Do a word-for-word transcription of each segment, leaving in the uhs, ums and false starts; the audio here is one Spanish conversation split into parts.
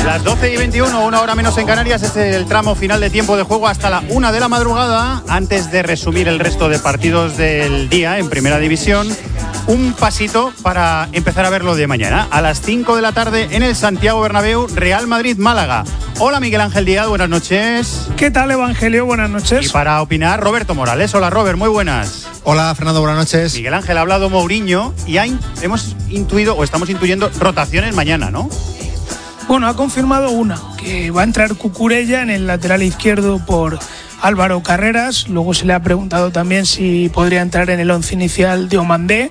Las doce y veintiuno, una hora menos en Canarias, es el tramo final de tiempo de juego hasta la una de la madrugada. Antes de resumir el resto de partidos del día en Primera División, un pasito para empezar a ver lo de mañana. A las cinco de la tarde en el Santiago Bernabéu, Real Madrid-Málaga. Hola Miguel Ángel Díaz, buenas noches. ¿Qué tal, Evangelio? Buenas noches. Y para opinar, Roberto Morales. Hola Robert, muy buenas. Hola Fernando, buenas noches. Miguel Ángel, ha hablado Mourinho y ha in- hemos intuido o estamos intuyendo rotaciones mañana, ¿no? Bueno, ha confirmado una, que va a entrar Cucurella en el lateral izquierdo por Álvaro Carreras. Luego se le ha preguntado también si podría entrar en el once inicial Diomandé.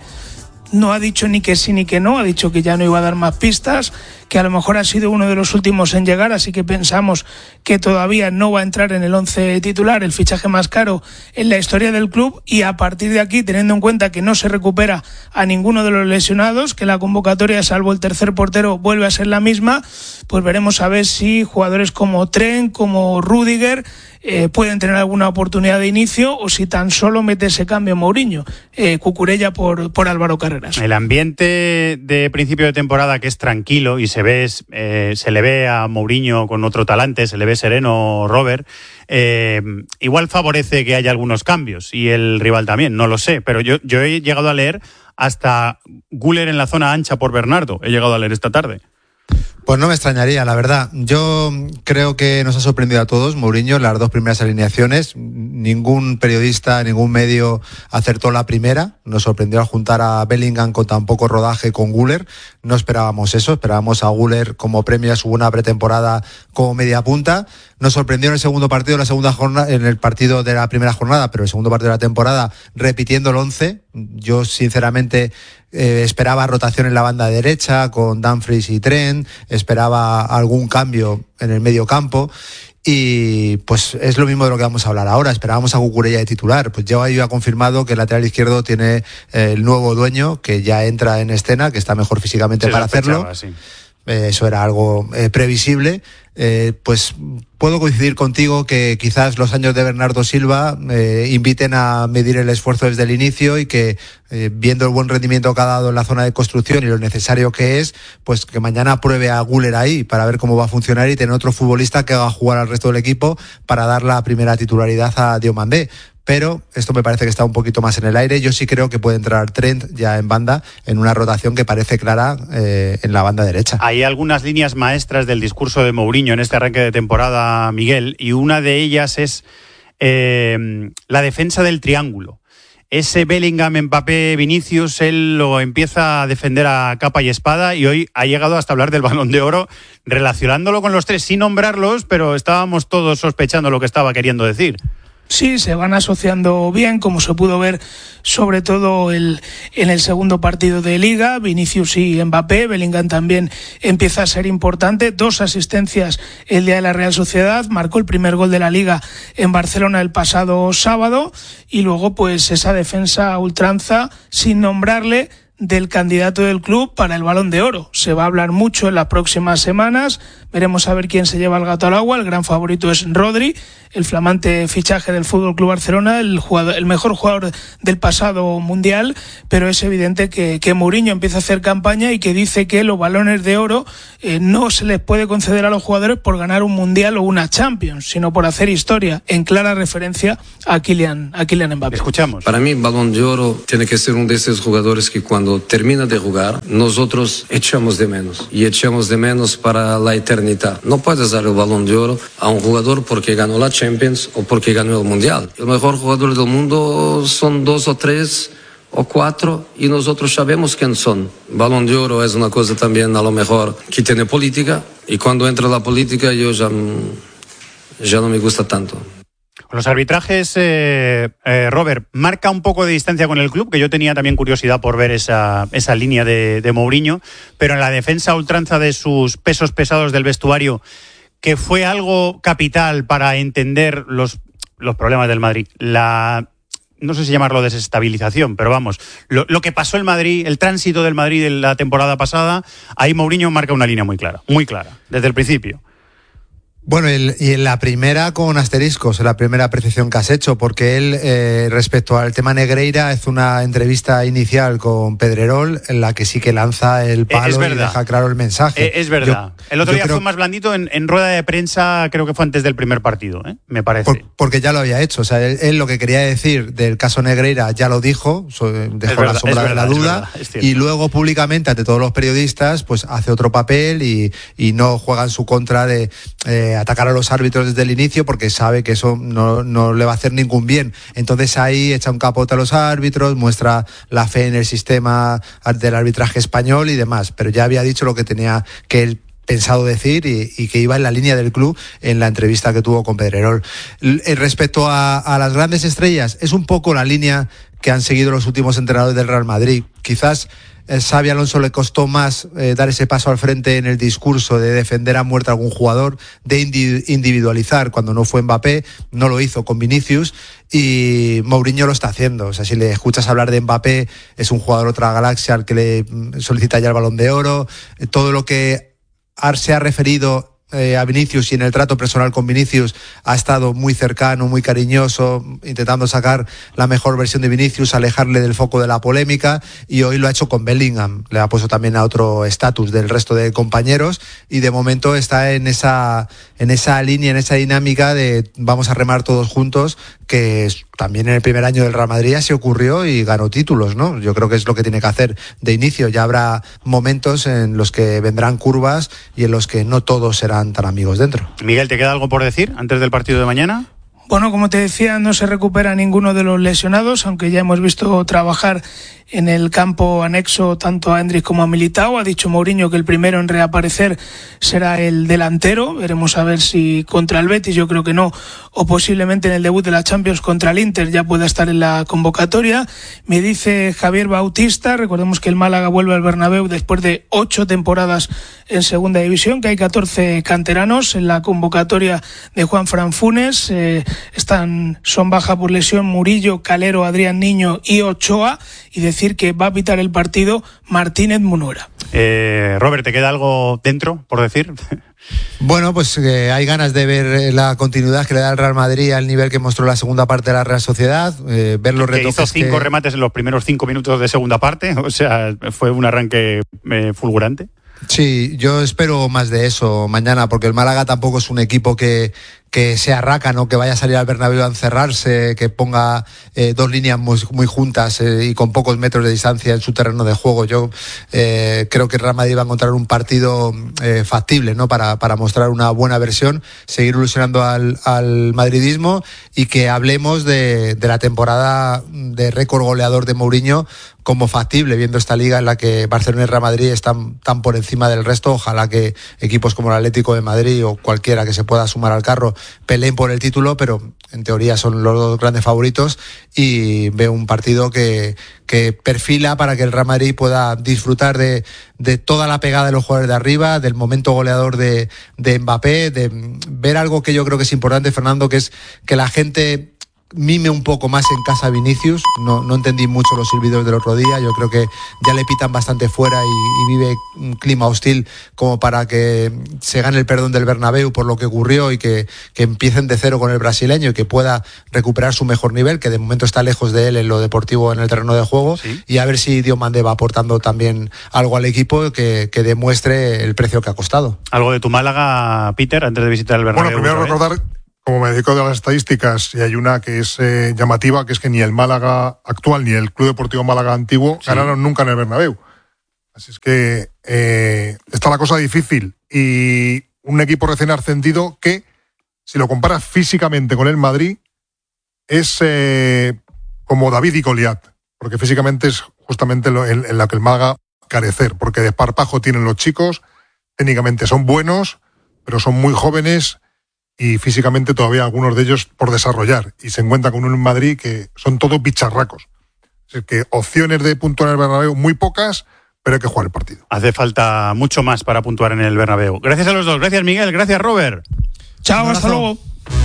No ha dicho ni que sí ni que no, ha dicho que ya no iba a dar más pistas, que a lo mejor ha sido uno de los últimos en llegar, así que pensamos que todavía no va a entrar en el once titular, el fichaje más caro en la historia del club, y a partir de aquí, teniendo en cuenta que no se recupera a ninguno de los lesionados, que la convocatoria, salvo el tercer portero, vuelve a ser la misma, pues veremos a ver si jugadores como Trent, como Rüdiger, Eh, pueden tener alguna oportunidad de inicio, o si tan solo mete ese cambio Mourinho, eh, Cucurella por, por Álvaro Carreras. El ambiente de principio de temporada, que es tranquilo y se ve eh, se le ve a Mourinho con otro talante, se le ve sereno, Robert, eh, igual favorece que haya algunos cambios, y el rival también, no lo sé, pero yo, yo he llegado a leer hasta Güler en la zona ancha por Bernardo, he llegado a leer esta tarde. Pues no me extrañaría, la verdad. Yo creo que nos ha sorprendido a todos Mourinho en las dos primeras alineaciones. Ningún periodista, ningún medio acertó la primera. Nos sorprendió al juntar a Bellingham con tan poco rodaje con Güler. No esperábamos eso, esperábamos a Güler como premio a su buena pretemporada como media punta. Nos sorprendió en el segundo partido, la segunda jornada, en el partido de la primera jornada, pero el segundo partido de la temporada, repitiendo el once. Yo, sinceramente, eh, esperaba rotación en la banda derecha con Dumfries y Trent, esperaba algún cambio en el medio campo. Y pues es lo mismo de lo que vamos a hablar ahora. Esperábamos a Cucurella de titular. Pues ya ha confirmado que el lateral izquierdo tiene eh, el nuevo dueño, que ya entra en escena, que está mejor físicamente para hacerlo. Sí. Eh, eso era algo eh, previsible. Eh, pues puedo coincidir contigo que quizás los años de Bernardo Silva eh, inviten a medir el esfuerzo desde el inicio, y que eh, viendo el buen rendimiento que ha dado en la zona de construcción y lo necesario que es, pues que mañana pruebe a Güler ahí para ver cómo va a funcionar, y tener otro futbolista que haga jugar al resto del equipo para dar la primera titularidad a Diomandé. Pero esto me parece que está un poquito más en el aire. Yo sí creo que puede entrar Trent ya en banda, en una rotación que parece clara eh, en la banda derecha. Hay algunas líneas maestras del discurso de Mourinho en este arranque de temporada, Miguel, y una de ellas es eh, la defensa del triángulo. Ese Bellingham, Mbappé, Vinicius, él lo empieza a defender a capa y espada, y hoy ha llegado hasta hablar del Balón de Oro, relacionándolo con los tres, sin nombrarlos, pero estábamos todos sospechando lo que estaba queriendo decir. Sí, se van asociando bien, como se pudo ver sobre todo el, en el segundo partido de Liga. Vinicius y Mbappé, Bellingham también empieza a ser importante. Dos asistencias el día de la Real Sociedad, marcó el primer gol de la Liga en Barcelona el pasado sábado, y luego pues esa defensa a ultranza, sin nombrarle, del candidato del club para el Balón de Oro. Se va a hablar mucho en las próximas semanas, veremos a ver quién se lleva el gato al agua. El gran favorito es Rodri, el flamante fichaje del F C Barcelona, el, jugador, el mejor jugador del pasado mundial, pero es evidente que, que Mourinho empieza a hacer campaña y que dice que los balones de oro eh, no se les puede conceder a los jugadores por ganar un mundial o una Champions, sino por hacer historia, en clara referencia a Kylian, a Kylian Mbappé. Escuchamos. Para mí, Balón de Oro tiene que ser uno de esos jugadores que cuando termina de jugar, nosotros echamos de menos, y echamos de menos para la eternidad. No puedes dar el Balón de Oro a un jugador porque ganó la Champions o porque ganó el Mundial. El mejor jugador del mundo son dos o tres o cuatro, y nosotros sabemos quién son. Balón de Oro es una cosa también, a lo mejor, que tiene política, y cuando entra la política yo ya, ya no me gusta tanto. Los arbitrajes, eh, eh, Robert, marca un poco de distancia con el club, que yo tenía también curiosidad por ver esa, esa línea de, de Mourinho, pero en la defensa a ultranza de sus pesos pesados del vestuario, que fue algo capital para entender los, los problemas del Madrid. La, no sé si llamarlo desestabilización, pero vamos, lo, lo que pasó el Madrid, el tránsito del Madrid en la temporada pasada, ahí Mourinho marca una línea muy clara, muy clara, desde el principio. Bueno, el, y en la primera con asteriscos, en la primera apreciación que has hecho, porque él, eh, respecto al tema Negreira, hace una entrevista inicial con Pedrerol en la que sí que lanza el palo y deja claro el mensaje. Eh, es verdad. Yo, el otro día creo, fue más blandito en, en rueda de prensa, creo que fue antes del primer partido, ¿eh? Me parece. Por, porque ya lo había hecho. O sea, él, él lo que quería decir del caso Negreira ya lo dijo, so, dejó verdad, la sombra de la duda, verdad, y luego públicamente ante todos los periodistas pues hace otro papel y, y no juega en su contra de eh, atacar a los árbitros desde el inicio porque sabe que eso no, no le va a hacer ningún bien. Entonces ahí echa un capote a los árbitros, muestra la fe en el sistema del arbitraje español y demás, pero ya había dicho lo que tenía que él pensado decir y, y que iba en la línea del club en la entrevista que tuvo con Pedrerol. Respecto a, a las grandes estrellas, es un poco la línea que han seguido los últimos entrenadores del Real Madrid. Quizás Xabi Alonso le costó más eh, dar ese paso al frente en el discurso de defender a muerte a algún jugador, de indi- individualizar. Cuando no fue Mbappé, no lo hizo con Vinicius, y Mourinho lo está haciendo. O sea, si le escuchas hablar de Mbappé, es un jugador de otra galaxia al que le solicita ya el Balón de Oro. Eh, todo lo que se ha referido Eh, a Vinicius y en el trato personal con Vinicius ha estado muy cercano, muy cariñoso, intentando sacar la mejor versión de Vinicius, alejarle del foco de la polémica, y hoy lo ha hecho con Bellingham, le ha puesto también a otro estatus del resto de compañeros, y de momento está en esa en esa línea, en esa dinámica de vamos a remar todos juntos, que también en el primer año del Real Madrid se ocurrió y ganó títulos, ¿no? Yo creo que es lo que tiene que hacer de inicio. Ya habrá momentos en los que vendrán curvas y en los que no todos serán tan amigos dentro. Miguel, ¿te queda algo por decir antes del partido de mañana? Bueno, como te decía, no se recupera ninguno de los lesionados, aunque ya hemos visto trabajar en el campo anexo tanto a Endrick como a Militao. Ha dicho Mourinho que el primero en reaparecer será el delantero. Veremos a ver si contra el Betis, yo creo que no, o posiblemente en el debut de la Champions contra el Inter ya pueda estar en la convocatoria. Me dice Javier Bautista, recordemos que el Málaga vuelve al Bernabéu después de ocho temporadas en segunda división, que hay catorce canteranos en la convocatoria de Juanfran Funes. Eh, están, son baja por lesión Murillo, Calero, Adrián Niño y Ochoa, y decir que va a pitar el partido Martínez Munuera. Eh, Robert, ¿te queda algo dentro por decir? Bueno, pues eh, hay ganas de ver la continuidad que le da el Real Madrid al nivel que mostró la segunda parte de la Real Sociedad, eh, ver los retoques. Que hizo cinco que... remates en los primeros cinco minutos de segunda parte, o sea, fue un arranque eh, fulgurante. Sí, yo espero más de eso mañana, porque el Málaga tampoco es un equipo que, que sea raca, ¿no? Que vaya a salir al Bernabéu a encerrarse, que ponga eh, dos líneas muy, muy juntas eh, y con pocos metros de distancia en su terreno de juego. Yo eh, creo que el Real Madrid va a encontrar un partido eh, factible, ¿no? Para, para mostrar una buena versión, seguir ilusionando al, al madridismo, y que hablemos de, de la temporada de récord goleador de Mourinho como factible, viendo esta liga en la que Barcelona y Real Madrid están tan por encima del resto. Ojalá que equipos como el Atlético de Madrid o cualquiera que se pueda sumar al carro peleen por el título, pero en teoría son los dos grandes favoritos, y veo un partido que, que perfila para que el Real Madrid pueda disfrutar de, de toda la pegada de los jugadores de arriba, del momento goleador de, de Mbappé, de ver algo que yo creo que es importante, Fernando, que es que la gente mime un poco más en casa a Vinicius. No, no entendí mucho los silbidos del otro día. Yo creo que ya le pitan bastante fuera y, y vive un clima hostil como para que se gane el perdón del Bernabéu por lo que ocurrió, y que, que empiecen de cero con el brasileño y que pueda recuperar su mejor nivel, que de momento está lejos de él en lo deportivo, en el terreno de juego. ¿Sí? Y a ver si Diomande va aportando también algo al equipo que, que demuestre el precio que ha costado. ¿Algo de tu Málaga, Peter, antes de visitar el Bernabéu? Bueno, primero recordar, como me dedico de las estadísticas, y hay una que es eh, llamativa, que es que ni el Málaga actual ni el Club Deportivo Málaga antiguo sí. ganaron nunca en el Bernabéu. Así es que eh, está la cosa difícil. Y un equipo recién ascendido que, si lo comparas físicamente con el Madrid, es eh, como David y Goliat, porque físicamente es justamente lo, en, en la que el Málaga carecer, porque desparpajo tienen los chicos, técnicamente son buenos, pero son muy jóvenes, y físicamente todavía algunos de ellos por desarrollar, y se encuentra con un Madrid que son todos bicharracos. Así que opciones de puntuar en el Bernabéu muy pocas, pero hay que jugar el partido. Hace falta mucho más para puntuar en el Bernabéu. Gracias a los dos. Gracias, Miguel. Gracias, Robert. Chao, hasta luego.